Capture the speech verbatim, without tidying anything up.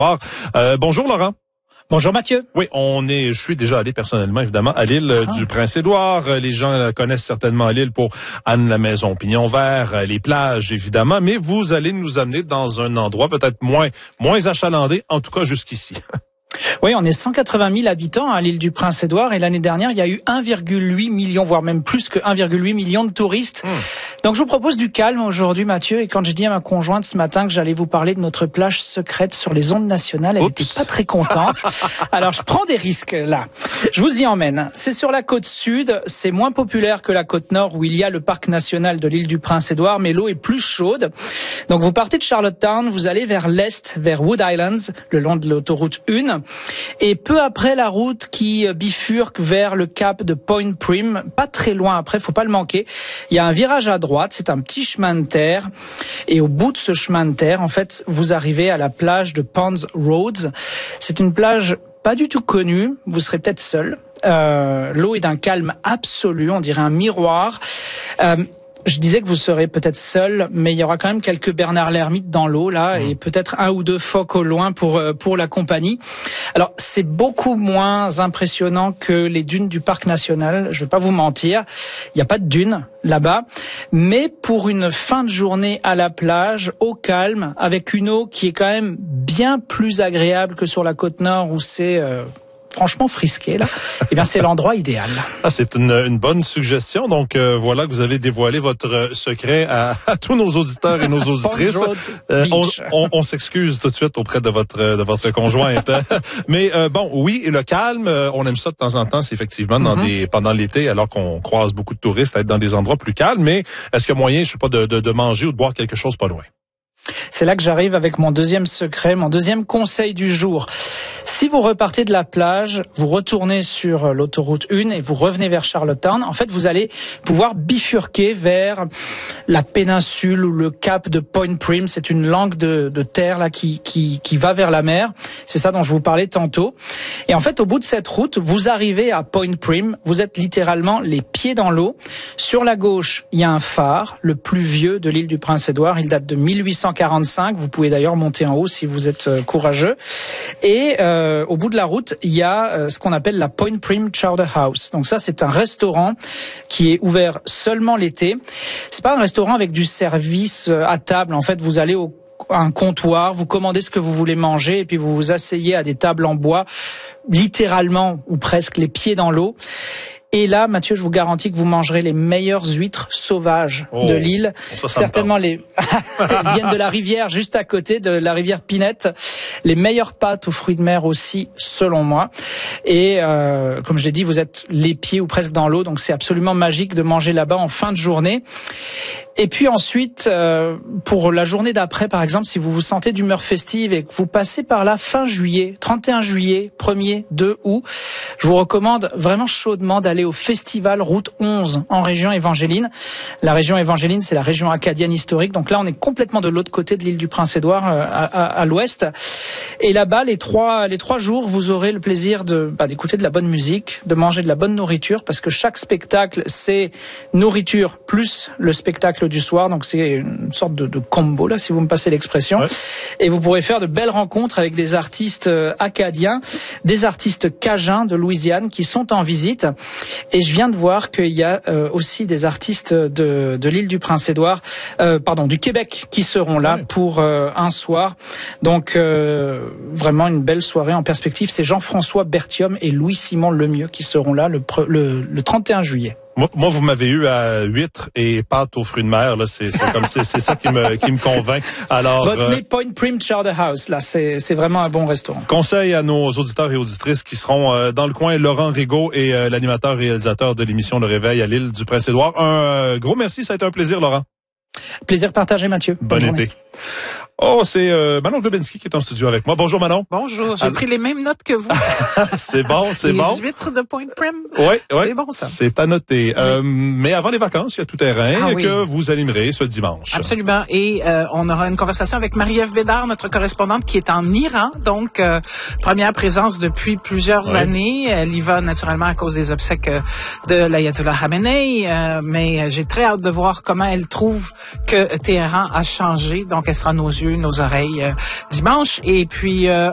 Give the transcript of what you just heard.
Euh, bonjour Laurent. Bonjour Mathieu. Oui, on est, je suis déjà allé personnellement évidemment à l'île ah. du Prince-Édouard. Les gens connaissent certainement l'île pour Anne la Maison Pignon Vert, les plages évidemment, mais vous allez nous amener dans un endroit peut-être moins moins achalandé, en tout cas jusqu'ici. Oui, on est cent quatre-vingt mille habitants à l'île du Prince-Édouard et l'année dernière, il y a eu un virgule huit million, voire même plus que un virgule huit million de touristes. Mmh. Donc je vous propose du calme aujourd'hui, Mathieu, et quand j'ai dit à ma conjointe ce matin que j'allais vous parler de notre plage secrète sur les ondes nationales, elle n'était pas très contente. Alors je prends des risques là. Je vous y emmène. C'est sur la côte sud, c'est moins populaire que la côte nord où il y a le parc national de l'île du Prince-Édouard, mais l'eau est plus chaude. Donc vous partez de Charlottetown, vous allez vers l'est, vers Wood Islands, le long de l'autoroute un. Et peu après la route qui bifurque vers le cap de Point Prim, pas très loin après, faut pas le manquer, il y a un virage à droite, c'est un petit chemin de terre. Et au bout de ce chemin de terre, en fait, vous arrivez à la plage de Ponds Roads. C'est une plage pas du tout connue, vous serez peut-être seul. Euh, l'eau est d'un calme absolu, on dirait un miroir. Euh, Je disais que vous serez peut-être seul, mais il y aura quand même quelques Bernard l'ermite dans l'eau là, mmh. et peut-être un ou deux phoques au loin pour pour la compagnie. Alors c'est beaucoup moins impressionnant que les dunes du parc national. Je vais pas vous mentir, il n'y a pas de dunes là-bas, mais pour une fin de journée à la plage, au calme, avec une eau qui est quand même bien plus agréable que sur la côte nord où c'est euh, franchement frisqué là, eh bien c'est l'endroit idéal. Ah, c'est une, une bonne suggestion. Donc euh, voilà que vous avez dévoilé votre secret à, à tous nos auditeurs et nos auditrices. Euh, on on, on s'excuse tout de suite auprès de votre de votre conjointe. Mais euh, bon, oui, le calme, on aime ça de temps en temps, c'est effectivement dans mm-hmm. des pendant l'été, alors qu'on croise beaucoup de touristes, être dans des endroits plus calmes. Mais est-ce qu'il y a moyen, je sais pas, de, de, de manger ou de boire quelque chose pas loin? C'est là que j'arrive avec mon deuxième secret, mon deuxième conseil du jour. Si vous repartez de la plage, vous retournez sur l'autoroute un et vous revenez vers Charlottetown, en fait, vous allez pouvoir bifurquer vers la péninsule ou le cap de Point Prim. C'est une langue de, de terre là qui, qui, qui va vers la mer. C'est ça dont je vous parlais tantôt. Et en fait, au bout de cette route, vous arrivez à Point Prim. Vous êtes littéralement les pieds dans l'eau. Sur la gauche, il y a un phare, le plus vieux de l'île du Prince-Édouard. Il date de mille huit cent quarante-cinq. Vous pouvez d'ailleurs monter en haut si vous êtes courageux. Et euh, au bout de la route, il y a euh, ce qu'on appelle la Point Prim Chowder House. Donc ça, c'est un restaurant qui est ouvert seulement l'été. C'est pas un restaurant avec du service à table. En fait, vous allez au un comptoir, vous commandez ce que vous voulez manger et puis vous vous asseyez à des tables en bois, littéralement ou presque les pieds dans l'eau. Et là, Mathieu, je vous garantis que vous mangerez les meilleures huîtres sauvages oh, de l'île. Ça, ça Certainement les Elles viennent de la rivière juste à côté, de la rivière Pinette. Les meilleures pâtes aux fruits de mer aussi, selon moi. Et euh, comme je l'ai dit, vous êtes les pieds ou presque dans l'eau, donc c'est absolument magique de manger là-bas en fin de journée. Et puis ensuite, euh, pour la journée d'après, par exemple, si vous vous sentez d'humeur festive et que vous passez par là fin juillet, trente et un juillet, premier, deux août, je vous recommande vraiment chaudement d'aller au festival Route onze en région Évangeline. La région Évangeline, c'est la région acadienne historique. Donc là, on est complètement de l'autre côté de l'île du Prince-Édouard, à, à, à l'ouest. Et là-bas, les trois, les trois jours, vous aurez le plaisir de, bah, d'écouter de la bonne musique, de manger de la bonne nourriture, parce que chaque spectacle, c'est nourriture plus le spectacle du soir, donc c'est une sorte de, de combo là, si vous me passez l'expression. Ouais. Et vous pourrez faire de belles rencontres avec des artistes acadiens, des artistes cajuns de Louisiane qui sont en visite. Et je viens de voir qu'il y a euh, aussi des artistes de, de l'île du Prince-Édouard, euh, pardon, du Québec, qui seront là ouais. pour euh, un soir. Donc euh, vraiment une belle soirée en perspective. C'est Jean-François Berthiaume et Louis-Simon Lemieux qui seront là le, le, le trente et un juillet. Moi, moi, vous m'avez eu à huîtres et pâtes aux fruits de mer. Là, c'est, c'est comme c'est, c'est ça qui me qui me convainc. Alors, retenez euh, Point Prim Chowder House. Là, c'est c'est vraiment un bon restaurant. Conseil à nos auditeurs et auditrices qui seront euh, dans le coin. Laurent Rigaud est euh, l'animateur réalisateur de l'émission Le Réveil à l'île du Prince-Édouard. Un euh, gros merci, ça a été un plaisir, Laurent. Plaisir partagé, Mathieu. Bon Bonne été. Oh, c'est euh, Manon Globinski qui est en studio avec moi. Bonjour Manon. Bonjour, j'ai Alors... pris les mêmes notes que vous. C'est bon, c'est les bon. Les huîtres de Point Prim. Oui, oui. C'est bon ça. C'est à noter. Oui. Euh, mais avant les vacances, il y a tout terrain ah, oui. que vous animerez ce dimanche. Absolument. Et euh, on aura une conversation avec Marie-Ève Bédard, notre correspondante qui est en Iran. Donc, euh, première présence depuis plusieurs oui. années. Elle y va naturellement à cause des obsèques de l'Ayatollah Khamenei. Euh, mais j'ai très hâte de voir comment elle trouve que Téhéran a changé. Donc, elle sera nos yeux, nos oreilles euh, dimanche. Et puis, euh,